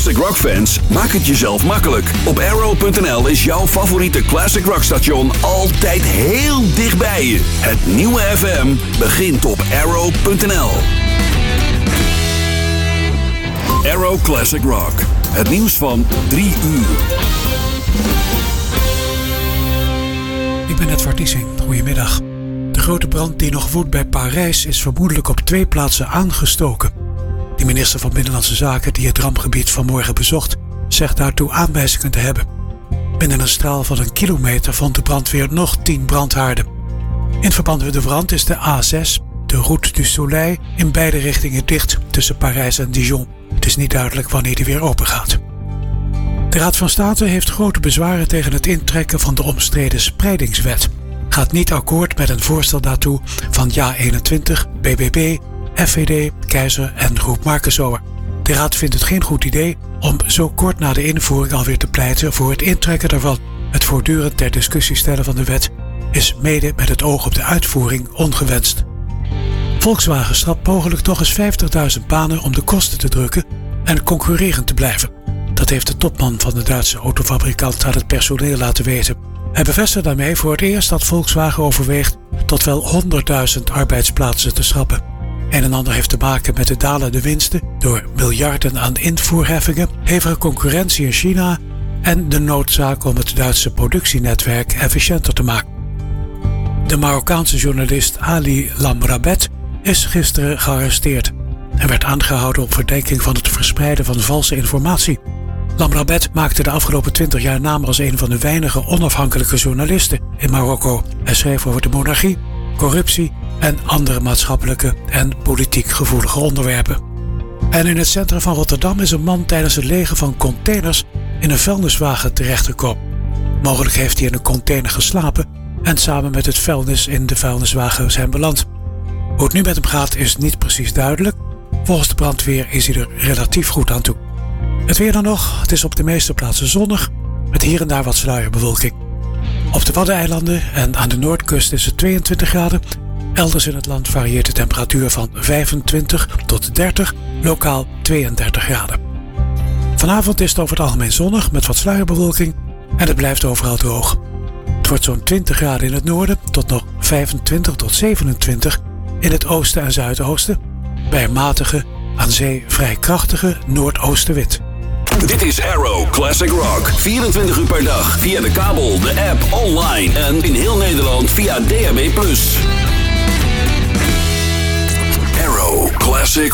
classic rock fans, maak het jezelf makkelijk. Op Arrow.nl is jouw favoriete classic rock station altijd heel dichtbij je. Het nieuwe FM begint op Arrow.nl. Arrow Classic Rock. Het nieuws van 3 uur. Ik ben Edward Diesing. Goedemiddag. De grote brand die nog woedt bij Parijs is vermoedelijk op 2 plaatsen aangestoken. De minister van Binnenlandse Zaken die het rampgebied vanmorgen bezocht, zegt daartoe aanwijzingen te hebben. Binnen een straal van 1 kilometer vond de brandweer nog 10 brandhaarden. In verband met de brand is de A6, de Route du Soleil, in beide richtingen dicht tussen Parijs en Dijon. Het is niet duidelijk wanneer die weer open gaat. De Raad van State heeft grote bezwaren tegen het intrekken van de omstreden spreidingswet. Gaat niet akkoord met een voorstel daartoe van JA21, BBB, FVD, Keizer en Groep Markensower. De Raad vindt het geen goed idee om zo kort na de invoering alweer te pleiten voor het intrekken daarvan. Het voortdurend ter discussie stellen van de wet is mede met het oog op de uitvoering ongewenst. Volkswagen schrapt mogelijk toch eens 50.000 banen om de kosten te drukken en concurrerend te blijven. Dat heeft de topman van de Duitse autofabrikant aan het personeel laten weten. Hij bevestigt daarmee voor het eerst dat Volkswagen overweegt tot wel 100.000 arbeidsplaatsen te schrappen. Een en ander heeft te maken met de dalende winsten door miljarden aan invoerheffingen, hevige concurrentie in China en de noodzaak om het Duitse productienetwerk efficiënter te maken. De Marokkaanse journalist Ali Lamrabet is gisteren gearresteerd en werd aangehouden op verdenking van het verspreiden van valse informatie. Lamrabet maakte de afgelopen 20 jaar naam als een van de weinige onafhankelijke journalisten in Marokko. Hij schreef over de monarchie, corruptie en andere maatschappelijke en politiek gevoelige onderwerpen. En in het centrum van Rotterdam is een man tijdens het legen van containers in een vuilniswagen terechtgekomen. Mogelijk heeft hij in een container geslapen en samen met het vuilnis in de vuilniswagen zijn beland. Hoe het nu met hem gaat is niet precies duidelijk. Volgens de brandweer is hij er relatief goed aan toe. Het weer dan nog. Het is op de meeste plaatsen zonnig, met hier en daar wat sluierbewolking. Op de Waddeneilanden en aan de noordkust is het 22 graden. Elders in het land varieert de temperatuur van 25 tot 30, lokaal 32 graden. Vanavond is het over het algemeen zonnig met wat sluierbewolking en het blijft overal droog. Het wordt zo'n 20 graden in het noorden tot nog 25 tot 27 in het oosten en zuidoosten. Bij een matige, aan zee vrij krachtige noordoostenwind. Dit is Arrow Classic Rock. 24 uur per dag via de kabel, de app, online en in heel Nederland via DAB+. Arrow Classic